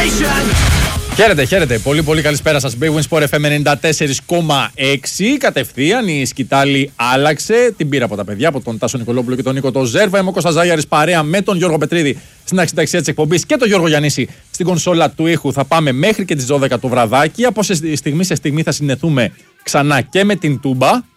Χαίρετε. Πολύ καλησπέρα σας. Big Win Sport FM 94,6. Κατευθείαν η σκητάλη άλλαξε. Την πήρα από τα παιδιά, από τον Τάσο Νικολόπουλο και τον Νίκο το Ζέρβα. Είμαι ο Κώστας Ζάγιαρης παρέα με τον Γιώργο Πετρίδη στην αξιταξία της εκπομπής και τον Γιώργο Γιαννίση στην κονσόλα του ήχου. Θα πάμε μέχρι και τις 12 το βραδάκι. Από στιγμή σε στιγμή θα συνδεθούμε ξανά και με την Τούμπα.